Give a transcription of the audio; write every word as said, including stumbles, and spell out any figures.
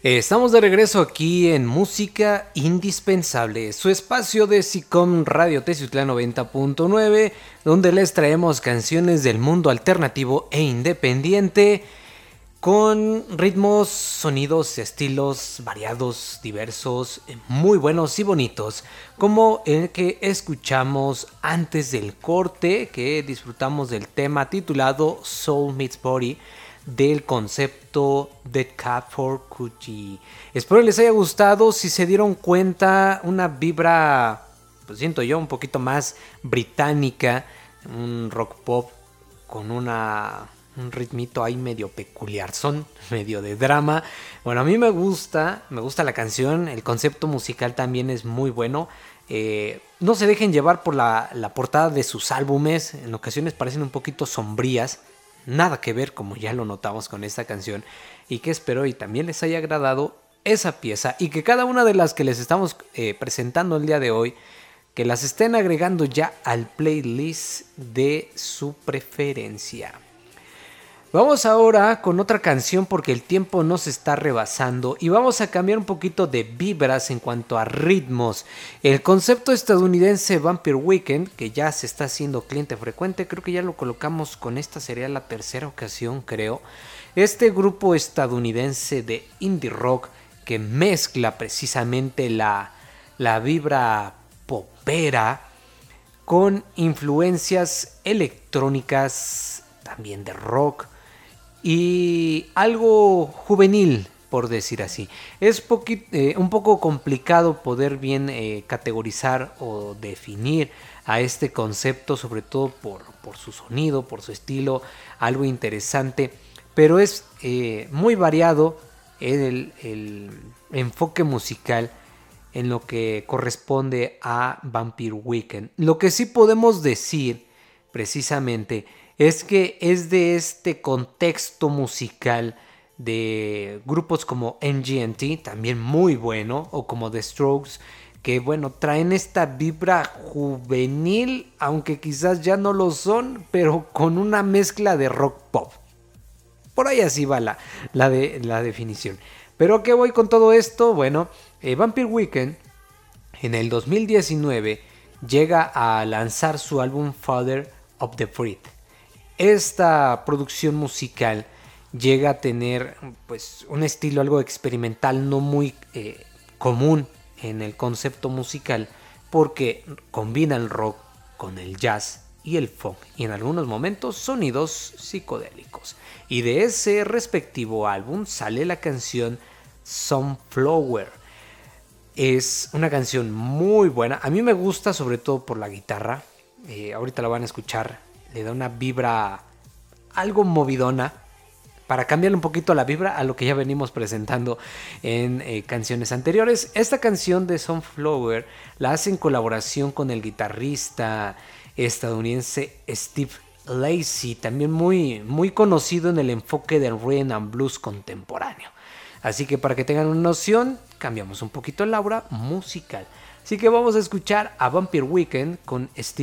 Estamos de regreso aquí en Música Indispensable, su espacio de SICOM Radio Teciutlán noventa punto nueve, donde les traemos canciones del mundo alternativo e independiente con ritmos, sonidos, estilos variados, diversos, muy buenos y bonitos, como el que escuchamos antes del corte, que disfrutamos del tema titulado Soul Meets Body, del concepto de Cat for Cutie. Espero les haya gustado. Si se dieron cuenta, una vibra, pues siento yo, un poquito más británica, un rock pop con una un ritmito ahí medio peculiar, son medio de drama. Bueno, a mí me gusta, me gusta la canción, el concepto musical también es muy bueno. Eh, no se dejen llevar por la, la portada de sus álbumes, en ocasiones parecen un poquito sombrías. Nada que ver, como ya lo notamos con esta canción, y que espero y también les haya agradado esa pieza y que cada una de las que les estamos eh, presentando el día de hoy, que las estén agregando ya al playlist de su preferencia. Vamos ahora con otra canción porque el tiempo nos está rebasando y vamos a cambiar un poquito de vibras en cuanto a ritmos. El concepto estadounidense Vampire Weekend, que ya se está haciendo cliente frecuente, creo que ya lo colocamos con esta, sería la tercera ocasión, creo. Este grupo estadounidense de indie rock que mezcla precisamente la, la vibra popera con influencias electrónicas, también de rock, y algo juvenil, por decir así. Es poqui- eh, un poco complicado poder bien eh, categorizar o definir a este concepto, sobre todo por, por su sonido, por su estilo, algo interesante, pero es eh, muy variado el, el enfoque musical en lo que corresponde a Vampire Weekend. Lo que sí podemos decir precisamente es que es de este contexto musical de grupos como N G N T, también muy bueno, o como The Strokes, que bueno, traen esta vibra juvenil, aunque quizás ya no lo son, pero con una mezcla de rock pop. Por ahí así va la, la, de, la definición. Pero ¿qué voy con todo esto? Bueno, eh, Vampire Weekend en el dos mil diecinueve llega a lanzar su álbum Father of the Bride. Esta producción musical llega a tener pues un estilo algo experimental, no muy eh, común en el concepto musical, porque combina el rock con el jazz y el funk, y en algunos momentos sonidos psicodélicos. Y de ese respectivo álbum sale la canción Sunflower. Es una canción muy buena, a mí me gusta sobre todo por la guitarra, eh, ahorita la van a escuchar. Le da una vibra algo movidona para cambiarle un poquito la vibra a lo que ya venimos presentando en eh, canciones anteriores. Esta canción de Sunflower la hace en colaboración con el guitarrista estadounidense Steve Lacy, también muy, muy conocido en el enfoque del rhythm and blues contemporáneo. Así que para que tengan una noción, cambiamos un poquito el aura musical. Así que vamos a escuchar a Vampire Weekend con Steve